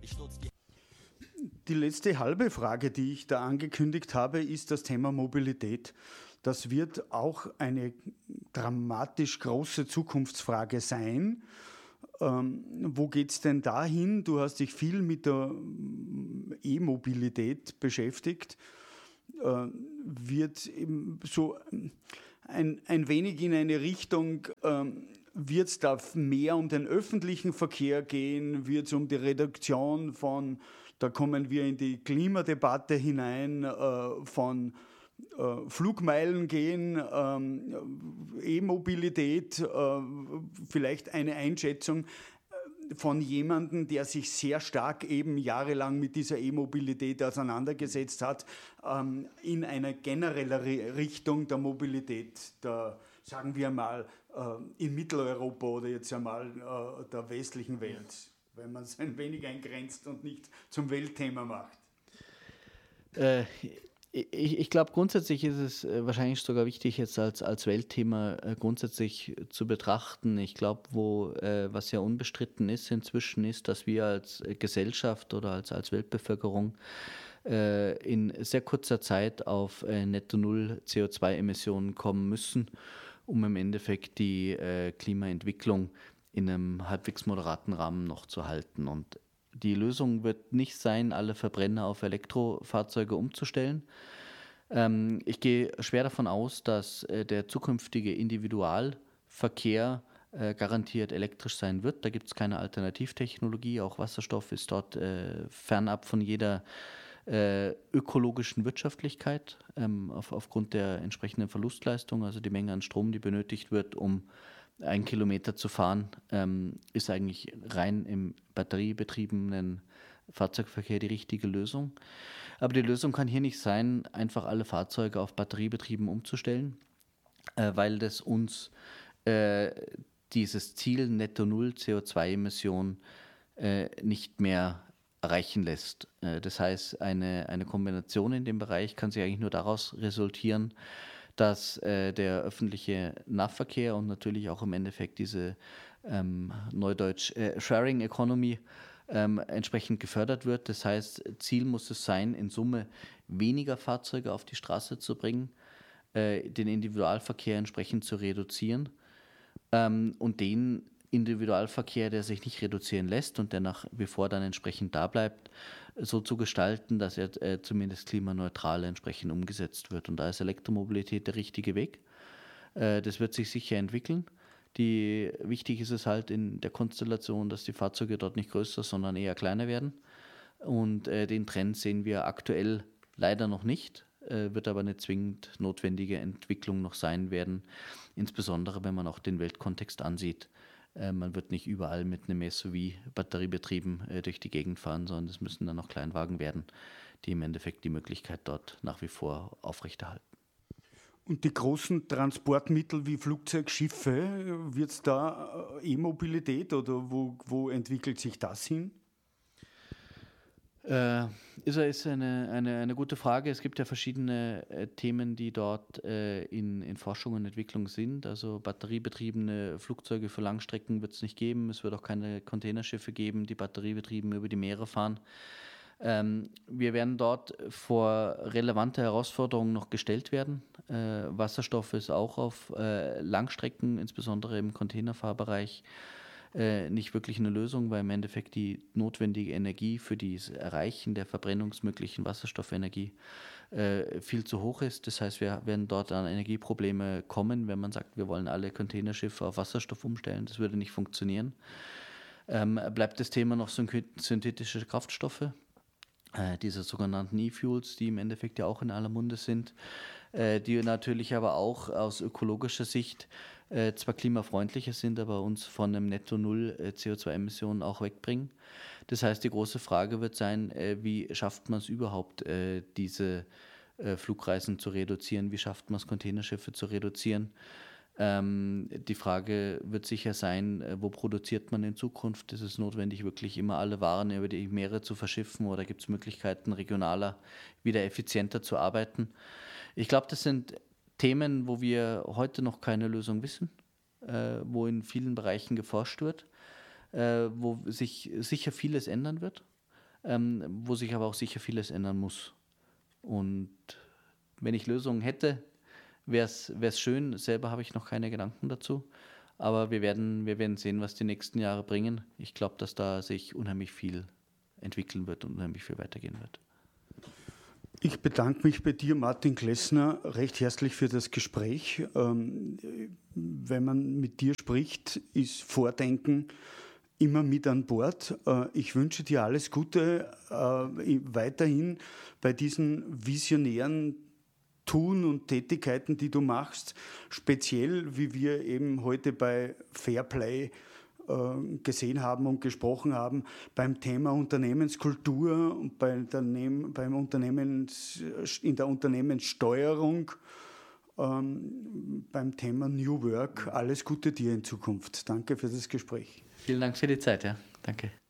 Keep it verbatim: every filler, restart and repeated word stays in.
Die letzte halbe Frage, die ich da angekündigt habe, ist das Thema Mobilität. Das wird auch eine dramatisch große Zukunftsfrage sein. Ähm, wo geht es denn dahin? Du hast dich viel mit der E-Mobilität beschäftigt. Äh, wird eben so ein, ein wenig in eine Richtung, ähm, wird es da mehr um den öffentlichen Verkehr gehen? Wird es um die Reduktion von, da kommen wir in die Klimadebatte hinein, äh, von äh, Flugmeilen gehen, ähm, E-Mobilität, äh, vielleicht eine Einschätzung von jemandem, der sich sehr stark eben jahrelang mit dieser E-Mobilität auseinandergesetzt hat, ähm, in eine generelle Richtung der Mobilität, der, sagen wir mal, äh, in Mitteleuropa oder jetzt einmal äh, der westlichen Welt, wenn man es ein wenig eingrenzt und nicht zum Weltthema macht. Äh, Ich, ich glaube, grundsätzlich ist es äh, wahrscheinlich sogar wichtig, jetzt als, als Weltthema äh, grundsätzlich zu betrachten. Ich glaube, wo äh, was ja unbestritten ist inzwischen, ist, dass wir als äh, Gesellschaft oder als, als Weltbevölkerung äh, in sehr kurzer Zeit auf äh, netto null C O zwei Emissionen kommen müssen, um im Endeffekt die äh, Klimaentwicklung in einem halbwegs moderaten Rahmen noch zu halten. Und die Lösung wird nicht sein, alle Verbrenner auf Elektrofahrzeuge umzustellen. Ähm, ich gehe schwer davon aus, dass äh, der zukünftige Individualverkehr äh, garantiert elektrisch sein wird. Da gibt es keine Alternativtechnologie. Auch Wasserstoff ist dort äh, fernab von jeder äh, ökologischen Wirtschaftlichkeit ähm, auf, aufgrund der entsprechenden Verlustleistung. Also die Menge an Strom, die benötigt wird, um ein Kilometer zu fahren, ähm, ist eigentlich rein im batteriebetriebenen Fahrzeugverkehr die richtige Lösung. Aber die Lösung kann hier nicht sein, einfach alle Fahrzeuge auf Batteriebetrieben umzustellen, äh, weil das uns äh, dieses Ziel netto null C O zwei Emissionen äh, nicht mehr erreichen lässt. Äh, das heißt, eine, eine Kombination in dem Bereich kann sich eigentlich nur daraus resultieren, dass äh, der öffentliche Nahverkehr und natürlich auch im Endeffekt diese ähm, neudeutsch äh, Sharing Economy ähm, entsprechend gefördert wird. Das heißt, Ziel muss es sein, in Summe weniger Fahrzeuge auf die Straße zu bringen, äh, den Individualverkehr entsprechend zu reduzieren ähm, und den Individualverkehr, der sich nicht reduzieren lässt und der nach wie vor dann entsprechend da bleibt, so zu gestalten, dass er äh, zumindest klimaneutral entsprechend umgesetzt wird. Und da ist Elektromobilität der richtige Weg. Äh, das wird sich sicher entwickeln. Die, wichtig ist es halt in der Konstellation, dass die Fahrzeuge dort nicht größer, sondern eher kleiner werden. Und äh, den Trend sehen wir aktuell leider noch nicht, äh, wird aber eine zwingend notwendige Entwicklung noch sein werden, insbesondere wenn man auch den Weltkontext ansieht. Man wird nicht überall mit einem S U V batteriebetrieben äh, durch die Gegend fahren, sondern es müssen dann auch Kleinwagen werden, die im Endeffekt die Möglichkeit dort nach wie vor aufrechterhalten. Und die großen Transportmittel wie Flugzeug, Schiffe, wird es da E-Mobilität oder wo, wo entwickelt sich das hin? Äh, ist, ist eine, eine, eine gute Frage. Es gibt ja verschiedene äh, Themen, die dort äh, in, in Forschung und Entwicklung sind. Also batteriebetriebene Flugzeuge für Langstrecken wird es nicht geben. Es wird auch keine Containerschiffe geben, die batteriebetrieben über die Meere fahren. Ähm, wir werden dort vor relevante Herausforderungen noch gestellt werden. Äh, Wasserstoff ist auch auf äh, Langstrecken, insbesondere im Containerfahrbereich, äh, nicht wirklich eine Lösung, weil im Endeffekt die notwendige Energie für das Erreichen der verbrennungsmöglichen Wasserstoffenergie äh, viel zu hoch ist. Das heißt, wir werden dort an Energieprobleme kommen, wenn man sagt, wir wollen alle Containerschiffe auf Wasserstoff umstellen. Das würde nicht funktionieren. Ähm, bleibt das Thema noch synthetische Kraftstoffe, äh, diese sogenannten E-Fuels, die im Endeffekt ja auch in aller Munde sind, äh, die natürlich aber auch aus ökologischer Sicht äh, zwar klimafreundlicher sind, aber uns von einem netto null äh, C O zwei Emissionen auch wegbringen. Das heißt, die große Frage wird sein, äh, wie schafft man es überhaupt, äh, diese äh, Flugreisen zu reduzieren, wie schafft man es, Containerschiffe zu reduzieren. Ähm, die Frage wird sicher sein, äh, wo produziert man in Zukunft? Ist es notwendig, wirklich immer alle Waren über die Meere zu verschiffen oder gibt es Möglichkeiten, regionaler, wieder effizienter zu arbeiten? Ich glaube, das sind Themen, wo wir heute noch keine Lösung wissen, äh, wo in vielen Bereichen geforscht wird, äh, wo sich sicher vieles ändern wird. ähm, wo sich aber auch sicher vieles ändern muss. Und wenn ich Lösungen hätte, wäre es schön. Selber habe ich noch keine Gedanken dazu. Aber wir werden, wir werden sehen, was die nächsten Jahre bringen. Ich glaube, dass da sich unheimlich viel entwickeln wird und unheimlich viel weitergehen wird. Ich bedanke mich bei dir, Martin Glessner, recht herzlich für das Gespräch. Ähm, wenn man mit dir spricht, ist Vordenken immer mit an Bord. Äh, ich wünsche dir alles Gute äh, weiterhin bei diesen visionären Tun und Tätigkeiten, die du machst, speziell wie wir eben heute bei Fairplay gesehen haben und gesprochen haben, beim Thema Unternehmenskultur und bei der, beim Unternehmens, in der Unternehmenssteuerung, ähm, beim Thema New Work. Alles Gute dir in Zukunft. Danke für das Gespräch. Vielen Dank für die Zeit. Ja. Danke.